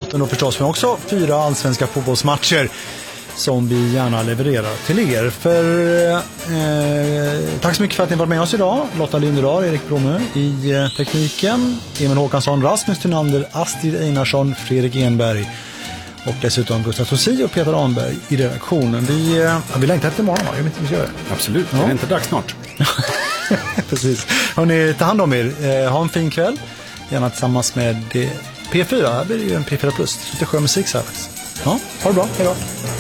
sporten och förstås, men också 4 allsvenska fotbollsmatcher som vi gärna levererar till er. Tack så mycket för att ni varit med oss idag. Lotta Lindedahl, Erik Bromö i tekniken, Emil Håkansson, Rasmus Tynander, Astrid Einarsson, Fredrik Enberg och dessutom Gustav Tossi och Peter Anberg i redaktionen. Vi längtar efter imorgon, va? Jag vet inte vad vi gör. Absolut, det är inte dags snart. Precis. Hörrni, ta hand om er. Ha en fin kväll. Gärna tillsammans med P4. Här blir det ju en P4 Plus. Lite skön musik så här. Ja, ha det bra. Hej då.